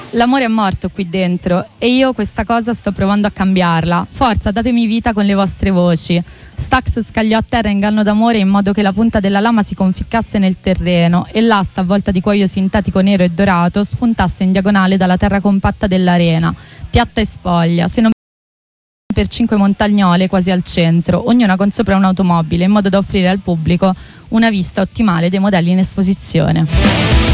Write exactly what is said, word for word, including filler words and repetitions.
L'amore è morto qui dentro e io questa cosa sto provando a cambiarla. Forza, datemi vita con le vostre voci. Stax scagliò a terra inganno d'amore in modo che la punta della lama si conficcasse nel terreno e l'asta, avvolta di cuoio sintetico nero e dorato, spuntasse in diagonale dalla terra compatta dell'arena, piatta e spoglia, se non per cinque montagnole quasi al centro, ognuna con sopra un'automobile, in modo da offrire al pubblico una vista ottimale dei modelli in esposizione.